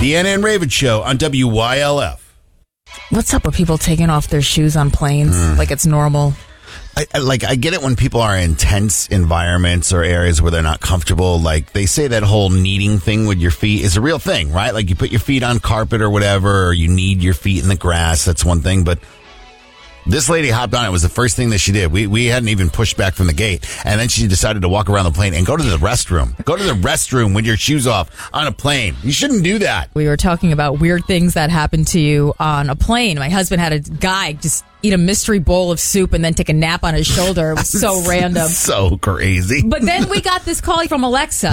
The Anna and Raven Show on WYLF. What's up with people taking off their shoes on planes like it's normal? I get it when people are in tense environments or areas where they're not comfortable. Like, they say that whole kneading thing with your feet is a real thing, right? Like, you put your feet on carpet or whatever, or you knead your feet in the grass. That's one thing. But this lady hopped on. It was the first thing that she did. We hadn't even pushed back from the gate. And then she decided to walk around the plane and go to the restroom. Go to the restroom with your shoes off on a plane. You shouldn't do that. We were talking about weird things that happened to you on a plane. My husband had a guy just eat a mystery bowl of soup and then take a nap on his shoulder. It was so random. So crazy. But then we got this call from Alexa.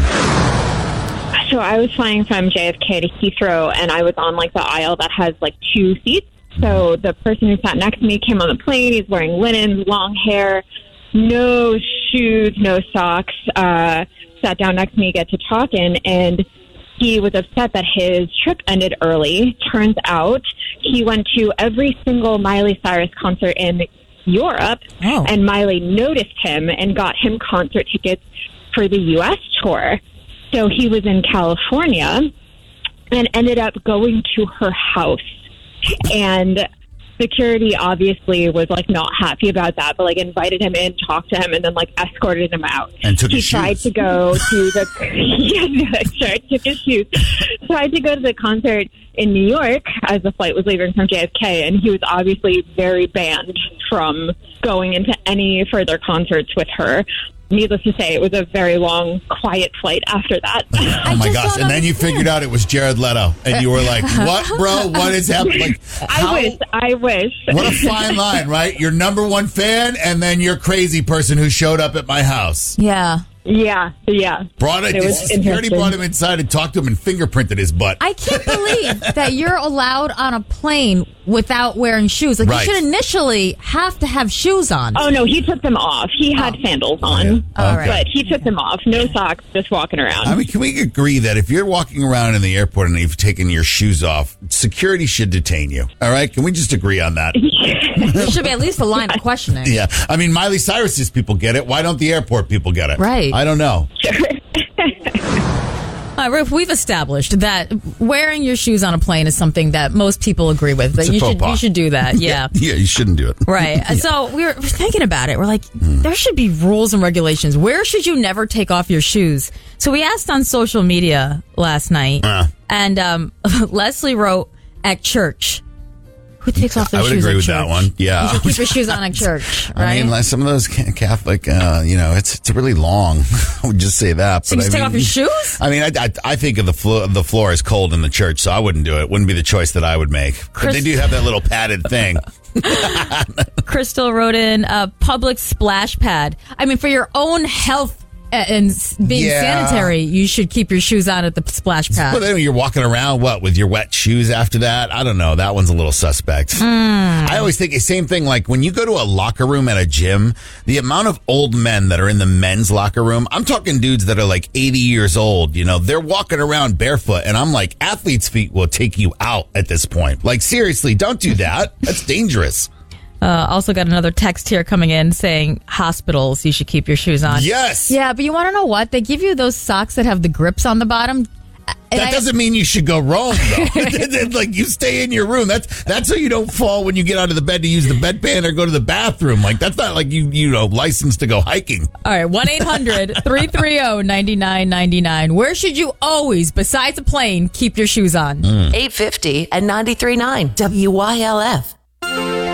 So I was flying from JFK to Heathrow, and I was on like the aisle that has like 2 seats. So the person who sat next to me came on the plane. He's wearing linens, long hair, no shoes, no socks. Sat down next to me, get to talking, and he was upset that his trip ended early. Turns out he went to every single Miley Cyrus concert in Europe, and Miley noticed him and got him concert tickets for the U.S. tour. So he was in California and ended up going to her house. And security obviously was like not happy about that, but like invited him in, talked to him, and then like escorted him out. And took his shoes. Tried to go to the took his shoes. Tried to go to the concert in New York as the flight was leaving from JFK, and he was obviously very banned from going into any further concerts with her. Needless to say, it was a very long, quiet flight after that. Oh, my gosh. And then you figured out it was Jared Leto. And you were like, what, bro? What is happening? Like, I wish. What a fine line, right? Your number one fan, and then your crazy person who showed up at my house. Yeah. Yeah. Security brought him inside and talked to him and fingerprinted his butt. I can't believe that you're allowed on a plane without wearing shoes. Like, right. You should initially have to have shoes on. Oh, no, he took them off. He had sandals on, All right. but he took them off. No socks, just walking around. I mean, can we agree that if you're walking around in the airport and you've taken your shoes off, security should detain you? All right? Can we just agree on that? There should be at least a line of questioning. Yeah. I mean, Miley Cyrus's people get it. Why don't the airport people get it? Right. I don't know. Ruth, we've established that wearing your shoes on a plane is something that most people agree with. That you should do that. Yeah. Yeah, you shouldn't do it. Right. Yeah. So we were thinking about it. We're like, there should be rules and regulations. Where should you never take off your shoes? So we asked on social media last night, and Leslie wrote, at church. Who takes off their shoes? I would agree with church? that one. Yeah. You should keep your shoes on at church, right? I mean, like some of those Catholic, it's really long. I would just say that. So you take off your shoes? I mean, I think of the floor is cold in the church, so I wouldn't do it. Wouldn't be the choice that I would make. But they do have that little padded thing. Crystal wrote in a public splash pad. I mean, for your own health and being sanitary, you should keep your shoes on at the splash pad. But then you're walking around, with your wet shoes after that? I don't know. That one's a little suspect. I always think the same thing, like when you go to a locker room at a gym, the amount of old men that are in the men's locker room, I'm talking dudes that are like 80 years old, they're walking around barefoot, and I'm like, athlete's feet will take you out at this point. Like, seriously, don't do that. That's dangerous. Also got another text here coming in saying hospitals, you should keep your shoes on. Yes. Yeah, but you want to know what? They give you those socks that have the grips on the bottom. That doesn't mean you should go roam, though. Like, you stay in your room. That's so you don't fall when you get out of the bed to use the bedpan or go to the bathroom. Like, that's not like you licensed to go hiking. All right, 1-800-330-9999. Where should you always, besides a plane, keep your shoes on? 850 and 93.9 WYLF.